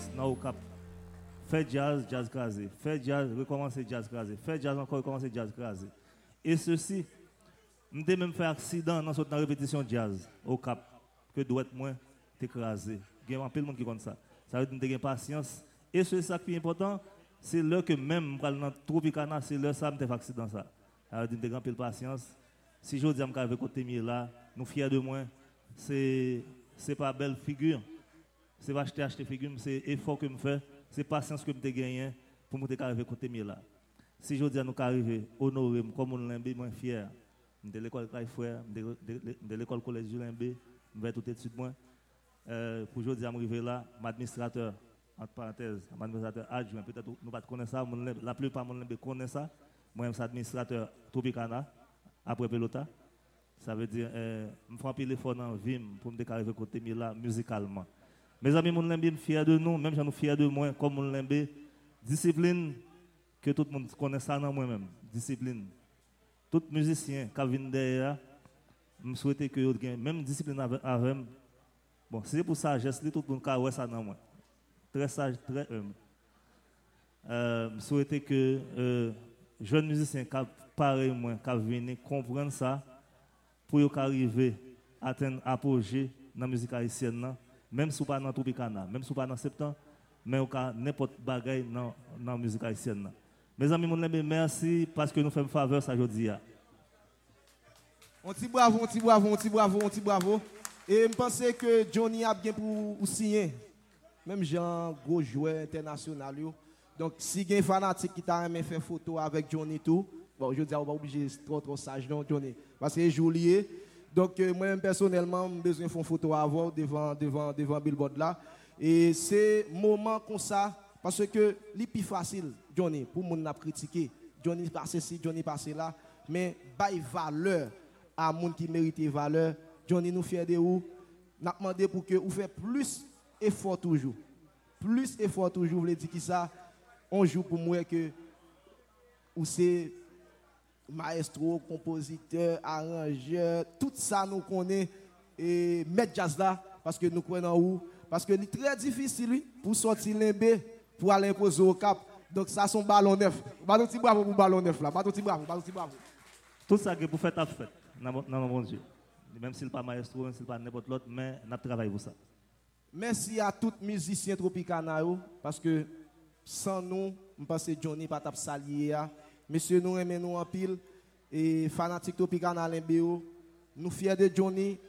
patience dans au cap. Faire jazz, jazz crasé. Faire jazz, recommencer jazz crasé. Faire jazz encore, recommencer jazz crasé. Et ceci, je même fait accident dans la répétition jazz au cap. Que doit être moins écrasé. Il y a un peu de monde qui compte ça. Ça veut dire que patience. Et c'est ça qui est important, c'est là que même dans le Tropicana, c'est là que ça me fait accident ça. Ça veut dire que je suis patience. Si je dis que je côté là, nous fiers de moi, c'est pas belle figure. C'est pas acheter figure, c'est effort que je fais, c'est patience que je gagne pour me arriver côté là. Si je dis à nous arriver honorer comme on l'aime, moi fier. De l'école Frère, de l'école collège Julien B, je vais tout de suite moi. Pour aujourd'hui arriver là, mon administrateur, entre parenthèses, mon administrateur adjoint, peut-être nous ne connaissons pas ça, la plupart de nous connaissent ça. Moi, je suis administrateur Tropicana, après Pelota. Ça veut dire, je fais un peu l'effort dans la vie pour me arriver côté là, musicalement. Mes amis, je suis fier de nous, même si nous fiers de moi, comme je l'aime, discipline, que tout le monde connaît ça dans moi-même, discipline. Tout musicien qui vient derrière, je souhaite que vous ayez même discipline avec. Bon, c'est pour ça, geste, tout le monde qui ça dans moi. Très sage, très humble. Je souhaite que jeunes musiciens qui pareil moi, qui viennent comprendre ça, pour arriver à atteindre apogée dans la musique haïtienne, même si ce n'est pas dans Tropicana, même si ce n'est pas dans septembre, mais n'importe quel bagaille dans la musique haïtienne. Mes amis, merci parce que nous faisons faveur ça aujourd'hui. On t'y bravo, on t'y bravo, on t'y bravo, on t'y bravo. Et je pense que Johnny a bien pour signer. Même Jean, gros joueur international. Donc, si il y a un fanatique qui t'a aimé faire photo avec Johnny tout, bon, je dis, on va obligé trop sage, non, Johnny. Parce que joli. Donc, moi, personnellement, j'ai besoin de faire une photo avant devant Billboard là. Et c'est moment comme ça, parce que c'est plus facile, Johnny, pour moun n'a critiquer. Johnny passe ici, Johnny passe là, mais bail valeur à moun qui mérite valeur. Johnny nous fait de où? N'a demandé pour que vous fassiez plus effort toujours. Plus effort toujours, vous voulez dire qui ça? On joue pour moi que ou c'est maestro, compositeur, arrangeur, tout ça nous connaît et mettre jazz là parce que nous connaissons où. Parce que c'est très difficile lui, pour sortir l'embé, pour aller imposer au cap. Donc ça son ballon neuf. Ballon petit bravo pour ballon neuf là. Ballon petit bravo, ballon petit bravo. Tout ça que vous faites à fête dans mon Dieu. Même s'il n'est pas maestro, même s'il n'est pas n'importe l'autre, mais nous travaillons pour ça. Merci à tous les musiciens Tropicana parce que sans nous, je pense que Johnny pas tap salier. Monsieur nous aimons nous en pile et fanatique Tropicana l'embéo. Nous fiers de Johnny,